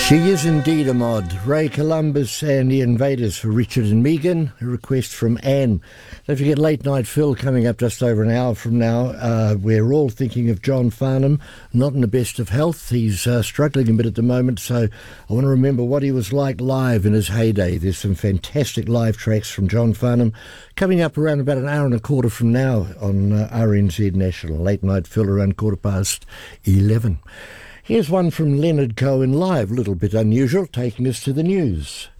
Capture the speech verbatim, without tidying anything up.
She is indeed a mod. Ray Columbus and the Invaders for Richard and Megan. A request from Anne. Don't forget Late Night Phil coming up just over an hour from now. Uh, we're all thinking of John Farnham, not in the best of health. He's uh, struggling a bit at the moment, so I want to remember what he was like live in his heyday. There's some fantastic live tracks from John Farnham coming up around about an hour and a quarter from now on uh, R N Z National. Late Night Phil around quarter past eleven. Here's one from Leonard Cohen live, a little bit unusual, taking us to the news.